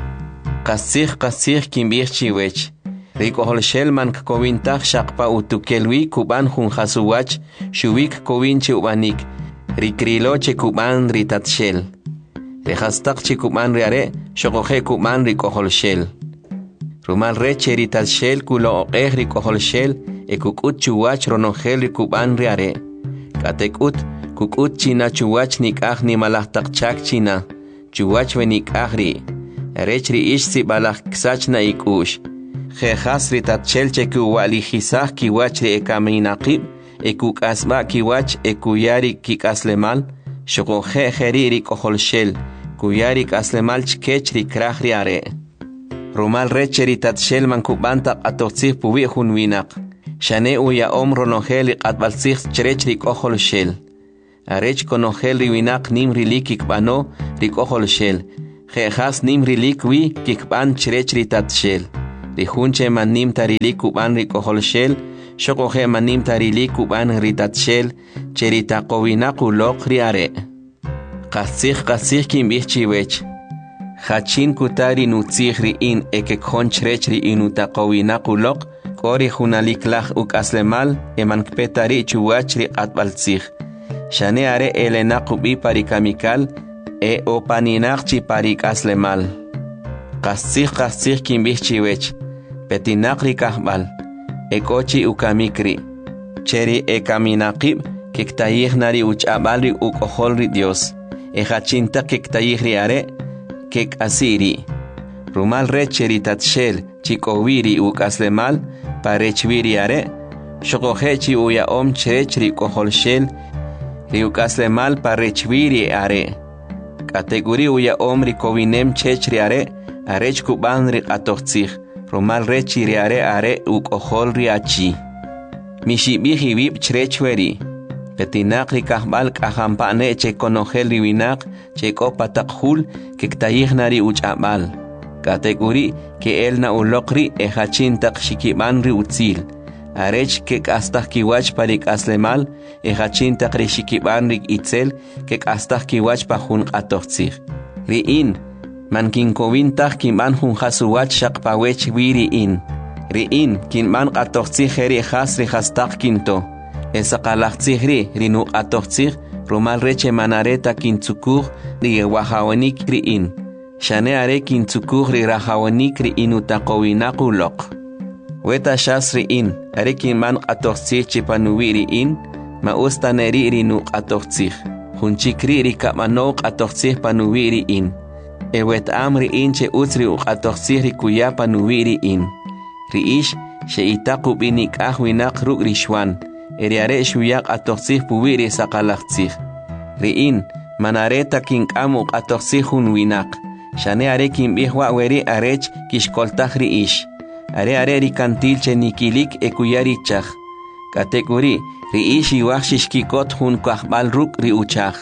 Qasih kimbir chiwech. Riko holshel man kovintaq shaqpa utukelwi kuban hun hasuwach shubik kovinchi ubanik. Rikriloche kuban ritatshel. Rehastaq chikuban riare shokoje kuban riko holshel. Rumal reche ritatshel kulo oqeh riko holshel ekukut chuwach ronongel rikuban riare. Katekut kukut china chuwach nikah ni malah takchak china chuwach we nikahri rechri ishsi balah ksachna ikush khehas ritatchel cheku wali hisah kiwach re ekaminaqib ekuk asba kiwach ekuyari kikaslemal shoko kheri rikoholshel kuyari kaslemal chkechri krahri are rumal rechri tatshel man kubanta atotsif puwi hunwinaq shane uya omro noheli qatbalsih chrechri koholshel arech konogel riwinak nim rilik kikbano rikohol shel jejas nim rilik wi kikban chrech ritat shel rihunche manim tarilik kuban rikohol shel shokoje manim tarilik kuban ritat shel cherita kowinak ulok riare qasih kimbichiwech Hachin kutari nutzihri in ekekon chrechri inutakowinak ulok kori junaliklach ukaslemal emankpetari chuwachri atbaltzih shane are elenakubi parikamikal opaninakchi parikaslemal qasih kimbichiwech petinakri kahbal ekochi ukamikri cheri ekaminakib kektayihnari uchabalri ukoholri Dios hachinta kektayihri are kek asiri rumal recheri tatshel chikowiri ukaslemal parechwiri are shokohechi uya om cherechri koholshel ri ukaslemal parechwiri are kategori uya om rikowinem chechri are arech kuban ri atochtzih rumal rechiri are ukoholri achi mishibihi vib cherechweri petinakri kahbal kahampane che konogel riwinak che kopatakhul kektayiknari uchabal kategori ke elna ulokri hachintak shikibanri utzil arech ke kastak kiwach parik aslemal hachintak ri shikibanri itzel ke kastak kiwach pahun atochtzig riin mankin kowintak kiman hun hasuwach shaqpawech wiriin riin kinman atochtzig heri hasri hastak kinto Esaqalaqtzihri rinu atochtzih rumal reche manareta kintzukuj ri wahawanik riin shane are kintzukuj ri rahawanik riin utaqowinaquloq weta shas riin are kinman atochtzih chipanuwi riin ma ustaneri rinu atochtzih junchikri ri kamanoq atochtzih panuwi riin ewet am riin che utzri atochtzih ri kuya panuwi riin riish she itaqub inik ahwinaq ruk rishwan eriare shuyak atochtzih puwiri saqalaqtzih riin manareta kinkamu atochtzih winak shane are kinbihwa weri arech kishkoltaj riish are rikantil chenikilik ekuyarichaj kategori riish iwajshishkikot hun kahbal ruk riuchaj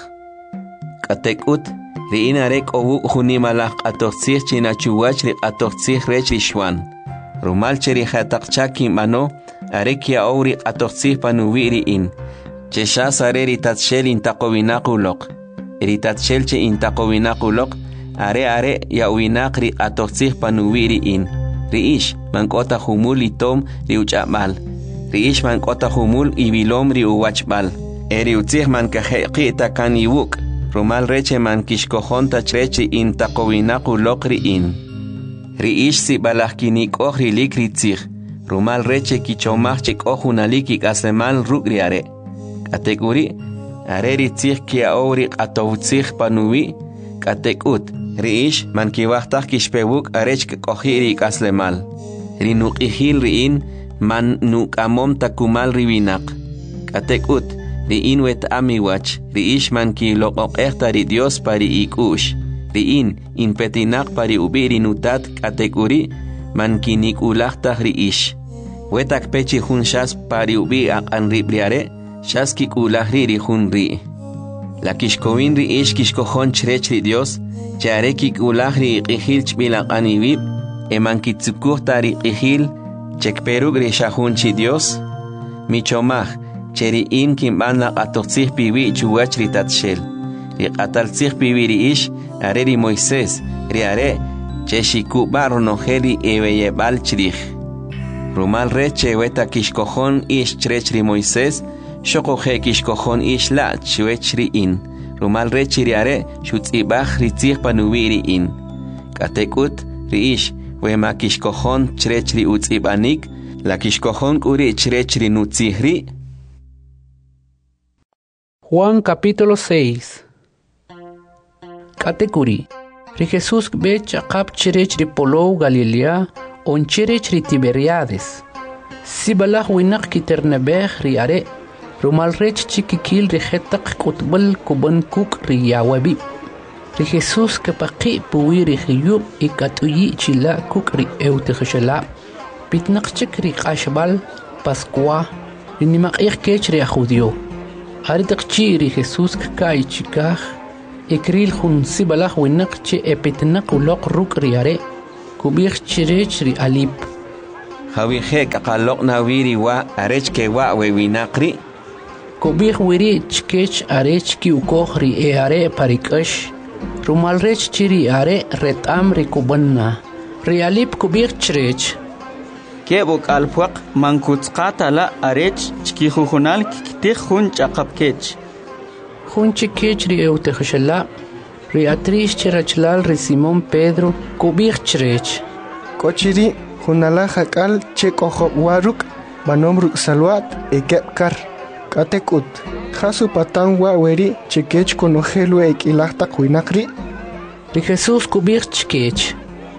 katekut riin are kowu hunimalaj atochtzih chinachuwach ri atochtzih rech rishwan rumal cheri hataqchaki mano arekia auri atochtzih panuwiri in cheshas are ritatshel intaqowinaquloq ritatshel che intaqowinaquloq are yawinaq ri atochtzih panuwiri in riish mankota humul itom ri uchamal riish mankota humul ibilom ri uwachbal eri utzih mankajeqita kaniwuk rumal reche mankishkojonta chrechi intaqowinaquloq ri in riish si balajkinikoj rilik ritzih rumal reche kichomaj chekojunalik ikaslemal rukri are kategori are ritzih kia auri qatowtzih panuwi katekut riish mankiwajtaj kishpewuk arech kekojiri ikaslemal rinuqijil riin man nukamom takumal riwinaq katekut riin wet amiwach riish mankiloqoqejta ri Dios pari ikush riin inpetinaq pari ubiri nutat kategori mankinikullajtaj riish wetak pechi jun shas pari ubi aqanribriare shas kikulajri ri jun ri la kishkowin riish kishkojon chrech ri Dios chare kikulajri qijil chbilaqanibib emankitzukuj ri qijil chekperuk ri shajun chi Dios michomaj cheri in kinban la qatochtzih piwi chuwach ri tatshel ri qataltzih piwi riish are ri Moisés ri are cheshikubar nojeri ebeyebal chrij rumal reche weta kishkojon ish chrech ri Moisés shokoje kishkojon ish la chwech ri in rumal reche ri are shutzibaj ritzih panuwi ri in katekut ri ish wema kishkojon chrech ri utzibanik la kishkojon uri chrech ri nutzihri. Juan capítulo 6. Katekuri ri Jesús bech aqap chirech ri Polow Galilea on chirech ri Tiberiades sibalaj winaq kiternebej ri are rumal rech chikikil ri jetaq qutbal kuban kuk ri yawabi ri Jesús kapaqi puwi ri khiyub ikatuyi chila kuk ri ewtixshala pitnaq chik ri qashbal Pascua ri nimaqih kech ri judío Aritaqchi ri Jesús kay chikaj ekril jun sibalaj winaq che epetnaq uloq ruk riare kubij chirech ri alip Jawijek aqaloq nawiri wa arech ke wa wewinaqri kubij wiri chkech arech ki ukoj ri eare parikash rumal rech chiri are retam ri kubanna ri alip kubij chirech Kebuk alpuaq mankutzqata la arech chkijujunal kiktij jun chaqapkech. Jun chikech ri eutejxela ri atrish chirachlal ri Simón Pedro kubij chirech. Kochiri junala jakal chekojo waruk manomruk salwat ekepkar. Katekut jasu patan wa weri chikech konojelu ekilahta kuinakri. Ri Jesús kubij chikech.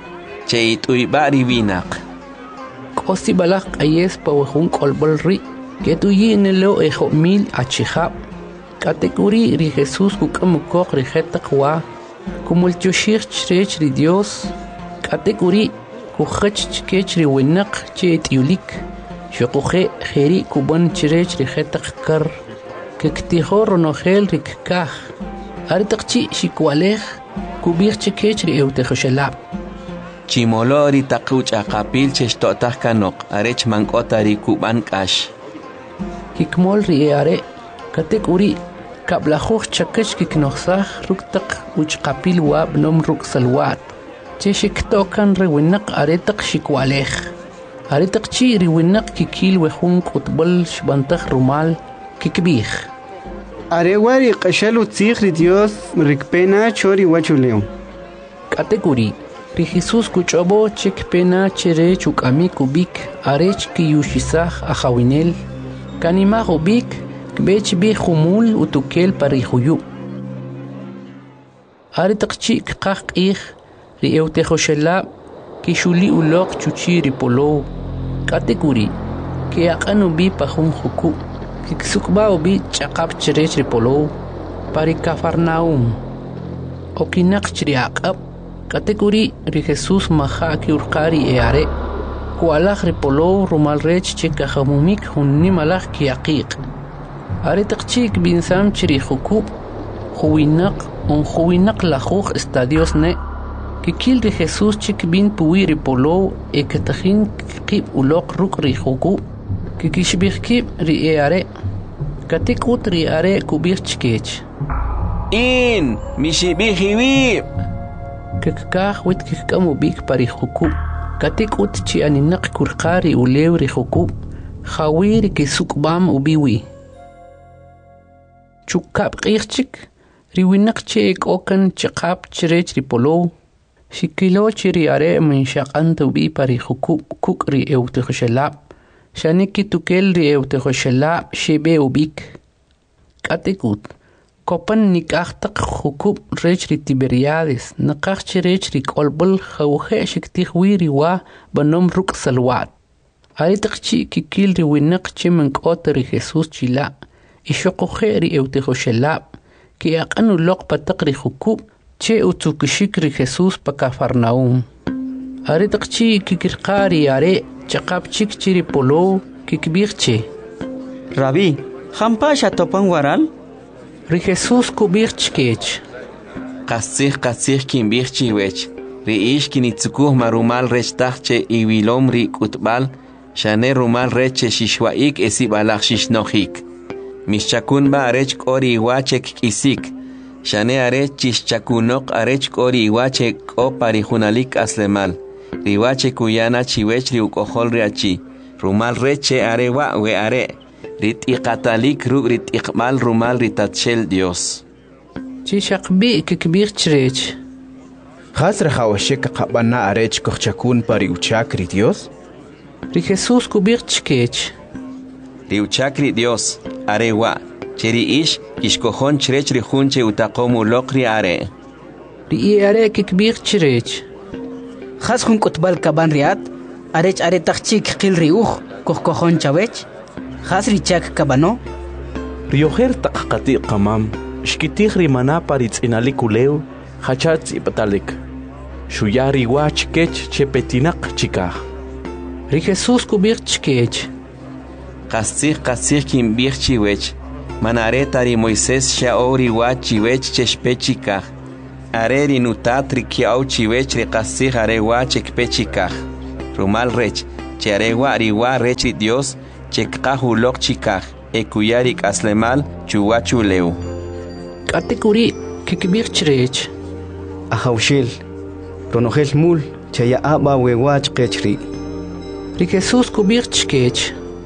Cheit uibari winaq. Kosti balak ayes pawajun kolbol ri ketuyi nelo ejo mil achijab katekuri ri Jesús kukamukok ri jetaqwa kumul chushir chrech ri Dios katekuri kukhach chkech ri winaq chet yulik shoqoje kheri kuban chrech ri jetaqkar kektijo ronogel ri kaj artaqchi shikwalej kubir chkech ri eutejxelab Chimolori taquch aqapil chexto'taj kanoq arech mank'ota ri kuban k'ax. Kikmol ri are katek uri kablajuj chakach kiknoqsaj ruktaq uchqapil wab nom ruk salwat. Che xiktokan ri winaq aretaq xikwalej. Aretaq chi ri winaq kikil wejun k'utbol xbantaj rumal kikbij. Arewari q'axal utzij ri Dios rikpena chori wachuleo. Katek uri ri Jesús kuch'obo chik pena chere chuk'ami kubik arech kiyuxisaj ajawinel kanimaj ubik kbech bi jumul utukel parijuyu aretaq chi kqaj q'ij ri eutejxelab kixuli uloq chuchi ri polow k'atek uri keaq'an ubi pajun juku kiksuk'ba ubi ch'aqap cherech ri polow pari Cafarnaum okinaq chri aq'ab Katekuri ri Jesús maja ki urqari eare kualaj ri polow rumal rech che kajamumik hunni malaj ki aqiq aretaqchik binsam chiri juku juwinaq lajuj estadios ne kikil ri Jesús chik bin puwi ri polow ekatajin qib uloq ruk ri juku kikishbij kib ri eare katekut ri are kubij chkech In mishibij iwib Kekaj wit kikamu bik pari juku katik ut chi aninaq kurqari ulew ri juku khawir kisukbam ubiwi chukab qirchik ri winaq che okan chaqap chirech ri polow shikilo chiri are min shaqant ubi pari juku kuk ri eutejxelab shaniki tukel ri eutejxelab shebe ubik katikut Kopan nikaqtaq jukub rech ri Tiberiades naqaq chirech ri kolbol khawje shiktij wiri wa banom ruk salwat aritaq chi kikil ri winaq che mank'ot ri Jesús chila ishoqoje ri eutejxelab ki aqanu loq pataq ri jukub che utukishik ri Jesús pa Cafarnaum aritaq chi kikirqari are chaqap chik chiri polow kikbirche Rabbi khampasha topan waral Ri Jesús kubij chkech. Qasij kinbij chiwech. Ri ish kinitzukuj marumal rech tajche iwilom ri k'utb'al xane rumal reche xixwa'ik esibalaj xixnojik. Mixchakun ba arech k'ori iwachek k'isik. Xane arech chixchakunoq arech k'ori iwache k'o parijunalik aslemal. Ri iwache kuyana chiwech ri uk'ojol ri achi. Rumal reche are wa we are. Rit'iqatalik ruk rit'iqmal rumal ritatshel Dios. Chishaqbi kikbir chrech. Khasra khawashek qabana arech kochakun pari uchak ri Dios. Ri Jesús kubir chkech. Ri uchak ri Dios arewa cheri ish kishkojon chrech ri junche utaqomu loqri are. Ri are kikbir chrech. Khas jun kutbal kaban riat arech are tachik qil ri uj kojon chawech. Khas richak kabano Riojer taqqati qamam shkitij rimana paritz inalikulew hachatz ipatalik shuyari wach kech chepetinaq chikaj Ri Jesús kubir chkech Qasij kinbij chiwech manareta ri Moisés shaori wa chiwech cheshpechikaj are ri nutat ri kiau chiwech ri qasij are wa chekpechikaj rumal rech che are wa rech ri Dios chekqahuloq chikaj ekuyari aslemal chuwachuleu katekuri kikbir chrech ahawshel ronogel mul chaya aba wewach qechri ri Jesus kubir chkech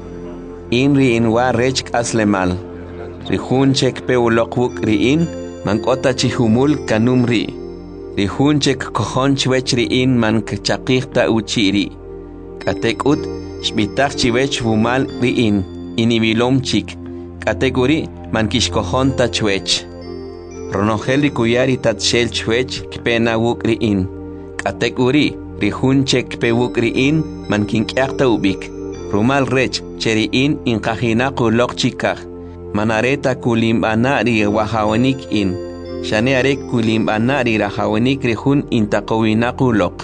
inri inwa rech aslemal ri hunchek peuloqwuk ri in mankota chihumul kanumri ri hunchek kohonchwech ri in man chaqihta uchiri katekut shbitach chiwech wumal ri in inimilom chik kategori man kishkohonta chwech ronogel kuyari tatshel chwech kpena wuk ri in kategori ri hunchek pewuk ri in man kinkyakta ubik rumal rech cheri in inkajina kulok chikaj manareta kulimbana ri wahawanik in shane arek kulimbana ri rahawanik ri hun intaqawina kulok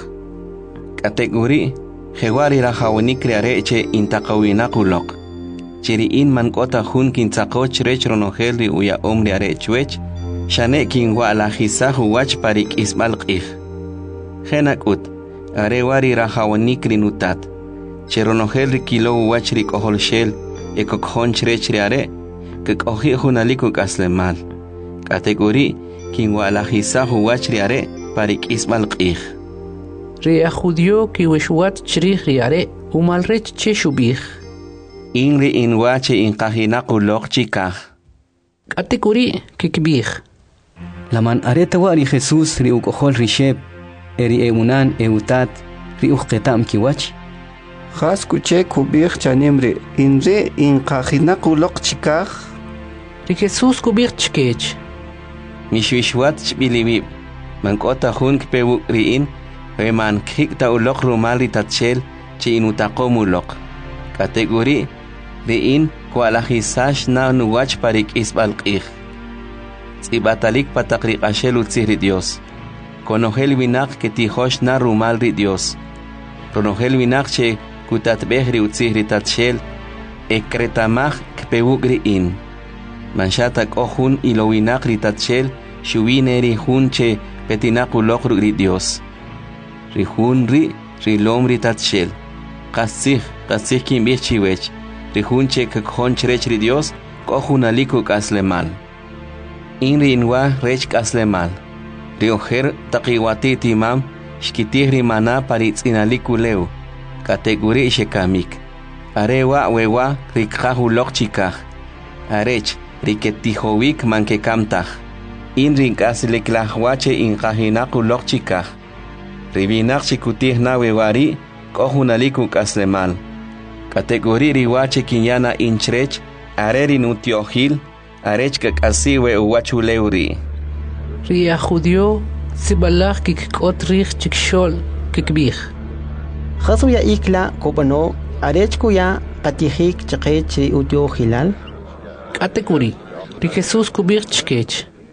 kategori jewari rahawanik ri areche intaqawina kulok cheri in man kota hun kintzaqoch rech ronogel ri uya omri arechwech shane kinwa la hisahu wach parik ismal qij jenakut arewari rahawanik ri nutat cheronogel ri kilo wach ri koholshel ekokhonch rech ri are kekohi hunaliku kaslemal kategori kinwa la hisahu wach ri are parik ismal qij ri ajudio kiweshwat chrij ri are umal rech cheshubij inri inwache inkajina qulok chikaj kategori kikbij laman areta wari Jesus ri ukohol risheb eri emunan eutat ri uqetam kiwach khas kuche kubir chanimri inre inkajina qulok chikaj ri Jesus kubir chkech mishwishwat chbilibi mankota hun kpewu ri in man khikta ulok rumal ri tatshel chi inutaqomulok kategori ri in kwalahisash na nuwach parik isbal qij tsibatalik patakri qashelu tzihri Dios konogel winak que tijosh na rumal ri Dios ronogel winak che kutatbeh ri utzihri tatshel ekretamaj kpewuk ri in manshata kohun ilo winak ri tatshel shuwine ri hun che petinak ulok ri Dios ri hun ri lom ri tatshel qasij kimbih chiwech ri hun che kekhonch rech ri Dios kohun aliku kaslemal inri inwa rech kaslemal ri ojer taqiwati timam shkitih ri mana paritzinaliku leu kategori shekamik arewa wewa ri qahulok chikaj arech ri ketihowik mankekamtaj inri kaslik lahwache inkajinakulok chikaj ri binak chikutih na wewari kohunaliku kaslemal kategori ri wache kinyana inchrech areri nutiohil arech kakasiwe uwachuleuri ri ajudio sibalaj kikot rij chikshol kikbij khasu ya ikla kopano arech kuya qatijik chqech ri utio hilal kategori ri Jesus kubir chkech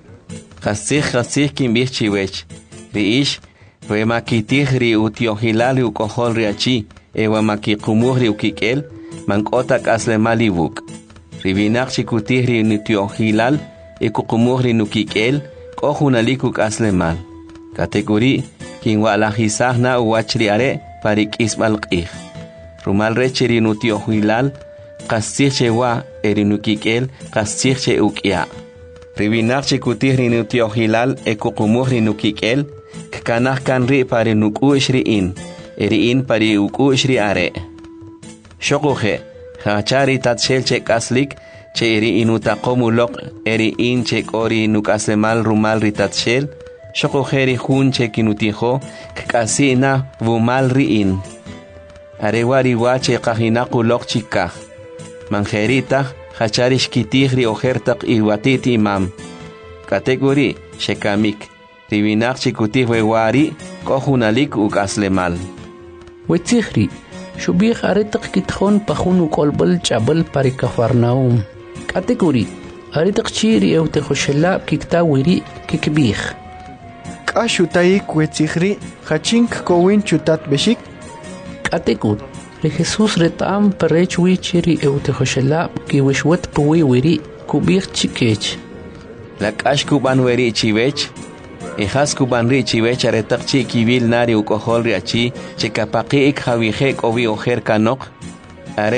qasij kimbih chiwech ri ish remakitij ri utio hilal ukohol ri achi ewa makikumuj ri ukikel mankota kaslemali buk ribinak chikutih ri nutio hilal ekukumuj ri nukikel kohunaliku kaslemal kategori kinwa la hisahna uwachri are parik ismal qij rumal reche ri nutio hilal qasij chewa eri nukikel qasij che ukya ribinak chikutih ri nutio hilal ekukumuj ri nukikel kanah kan ri pare nukush ri in eri in pari ukush ri are shokuje hachari tatshel che kaslik che eri inutaqomulok eri in che kori nukasemal rumal ri tatshel shokuje ri hun che kinutijo kasina vumal ri in arewari wache qajinakulok chikaj manjerita hachari shkitij ri ojertaq iwatiti imam kategori shekamik ribinak chikutij wewari kohunalik ukaslemal wetzihri shubih aretaq kitjon pajun ukolbal chabal pari Kafarnaum kategori aretaq chiri eutejoshelab kiktawiri kikbij k'axutaik wetzihri hachink kowin chutat beshik kategori ri Jesus retam perech wichiri eutejoshelab kiwishwat puwi wiri kubir chikech. La cash kuban weri chivech. Ijas kuban ri chivech aretak chi kibil nari ukohol riachi. Chekapaki ik javijek ovi ojer kanok.